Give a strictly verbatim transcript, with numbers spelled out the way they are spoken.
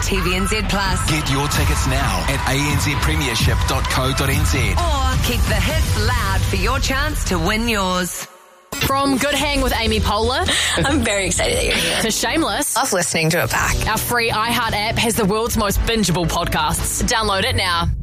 T V N Z Plus. Get your tickets now at a n z premiership dot co dot n z. Or keep the hits loud for your chance to win yours. From Good Hang with Amy Poehler I'm very excited that you're here. to Shameless, Love listening to it back. our free iHeart app has the world's most bingeable podcasts. Download it now.